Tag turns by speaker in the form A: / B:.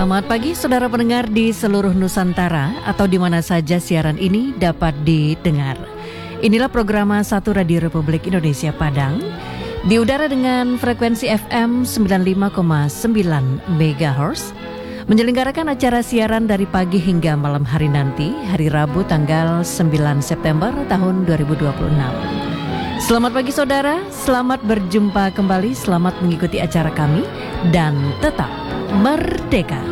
A: Selamat pagi saudara pendengar di seluruh Nusantara atau di mana saja siaran ini dapat didengar. Inilah program 1 Radio Republik Indonesia Padang di udara dengan frekuensi FM 95,9 MHz menyelenggarakan acara siaran dari pagi hingga malam hari nanti, hari Rabu tanggal 9 September tahun 2026. Selamat pagi saudara, selamat berjumpa kembali, selamat mengikuti acara kami dan tetap merdeka.